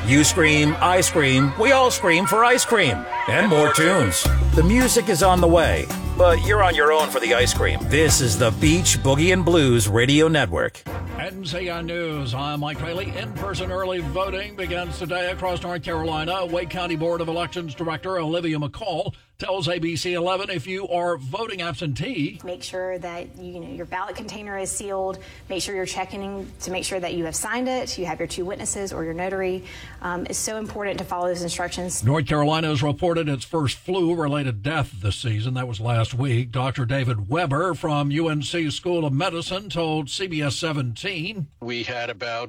You scream, I scream, we all scream for ice cream. And more tunes. The music is on the way, but you're on your own for the ice cream. This is the Beach Boogie and Blues Radio Network. NCN News, I'm Mike Rayleigh. In-person early voting begins today across North Carolina. Wake County Board of Elections Director Olivia McCall tells ABC 11 if you are voting absentee, make sure that your ballot container is sealed. Make sure you're checking to make sure that you have signed it, you have your 2 witnesses or your notary. It's so important to follow those instructions. North Carolina has reported its first flu-related death this season. That was last week. Dr. David Weber from UNC School of Medicine told CBS 17. We had about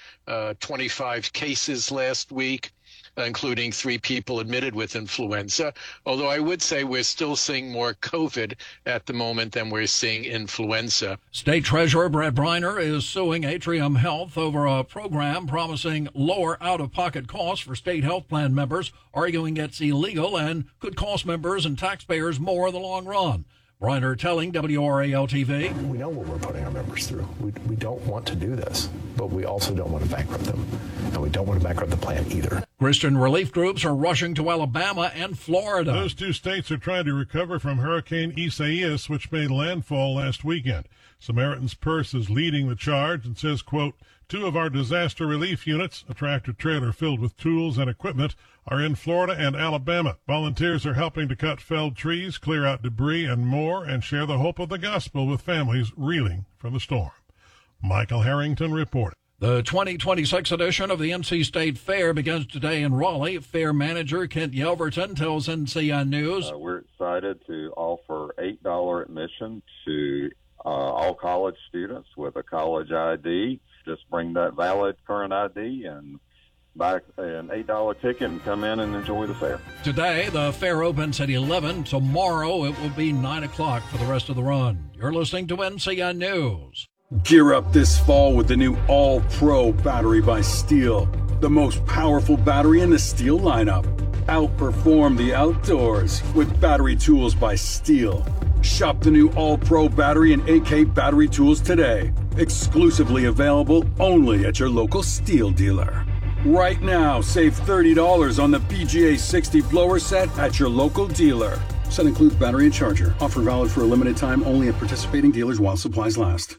25 cases last week, including 3 people admitted with influenza, although I would say we're still seeing more COVID at the moment than we're seeing influenza. State Treasurer Brett Briner is suing Atrium Health over a program promising lower out-of-pocket costs for state health plan members, arguing it's illegal and could cost members and taxpayers more in the long run. Briner telling WRAL-TV. We know what we're putting our members through. We don't want to do this, but we also don't want to bankrupt them, and we don't want to bankrupt the plan either. Christian relief groups are rushing to Alabama and Florida. Those 2 states are trying to recover from Hurricane Isaias, which made landfall last weekend. Samaritan's Purse is leading the charge and says, quote, 2 of our disaster relief units, a tractor-trailer filled with tools and equipment, are in Florida and Alabama. Volunteers are helping to cut felled trees, clear out debris, and more, and share the hope of the gospel with families reeling from the storm. Michael Harrington reported. The 2026 edition of the NC State Fair begins today in Raleigh. Fair manager Kent Yelverton tells NCN News. We're excited to offer $8 admission to all college students with a college ID. Just bring that valid current ID and buy an $8 ticket and come in and enjoy the fair. Today, the fair opens at 11. Tomorrow, it will be 9 o'clock for the rest of the run. You're listening to NCN News. Gear up this fall with the new All-Pro battery by Steel. The most powerful battery in the Steel lineup. Outperform the outdoors with battery tools by Steel. Shop the new All-Pro battery and AK battery tools today. Exclusively available only at your local Steel dealer. Right now, save $30 on the BGA 60 blower set at your local dealer. Set includes battery and charger. Offer valid for a limited time only at participating dealers while supplies last.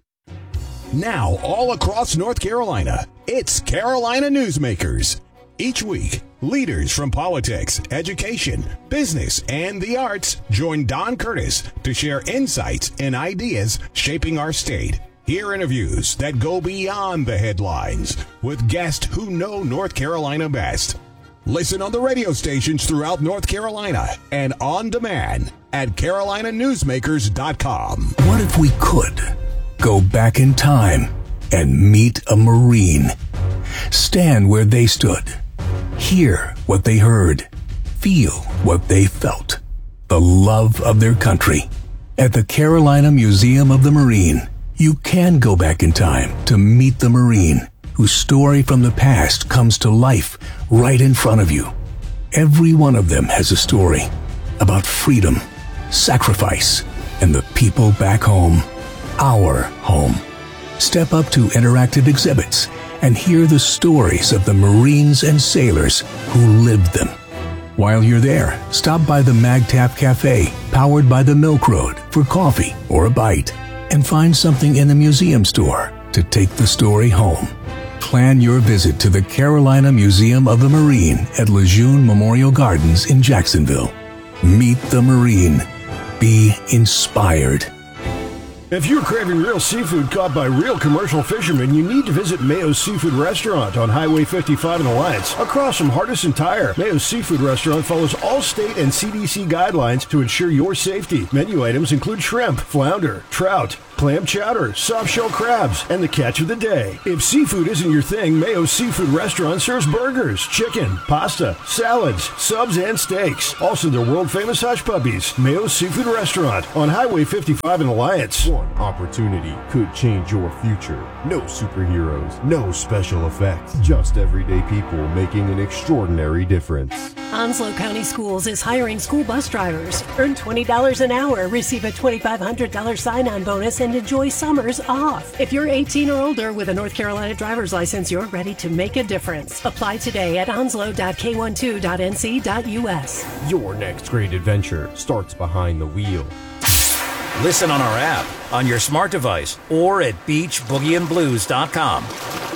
Now, all across North Carolina, it's Carolina Newsmakers. Each week, leaders from politics, education, business, and the arts join Don Curtis to share insights and ideas shaping our state. Hear interviews that go beyond the headlines with guests who know North Carolina best. Listen on the radio stations throughout North Carolina and on demand at carolinanewsmakers.com. What if we could go back in time and meet a Marine? Stand where they stood. Hear what they heard. Feel what they felt. The love of their country. At the Carolina Museum of the Marine, you can go back in time to meet the Marine whose story from the past comes to life right in front of you. Every one of them has a story about freedom, sacrifice, and the people back home, our home. Step up to interactive exhibits and hear the stories of the Marines and sailors who lived them. While you're there, stop by the MagTap Cafe, powered by the Milk Road, for coffee or a bite, and find something in the museum store to take the story home. Plan your visit to the Carolina Museum of the Marine at Lejeune Memorial Gardens in Jacksonville. Meet the Marine. Be inspired. If you're craving real seafood caught by real commercial fishermen, you need to visit Mayo's Seafood Restaurant on Highway 55 in Alliance. Across from Hardison Tire, Mayo's Seafood Restaurant follows all state and CDC guidelines to ensure your safety. Menu items include shrimp, flounder, trout, clam chowder, soft-shell crabs, and the catch of the day. If seafood isn't your thing, Mayo's Seafood Restaurant serves burgers, chicken, pasta, salads, subs, and steaks. Also, their world-famous hush puppies. Mayo's Seafood Restaurant on Highway 55 in Alliance. One opportunity could change your future. No superheroes, no special effects, just everyday people making an extraordinary difference. Onslow County Schools is hiring school bus drivers. Earn $20 an hour, receive a $2,500 sign-on bonus, and and enjoy summers off. If you're 18 or older with a North Carolina driver's license, you're ready to make a difference. Apply today at onslow.k12.nc.us. Your next great adventure starts behind the wheel. Listen on our app, on your smart device, or at beachboogieandblues.com.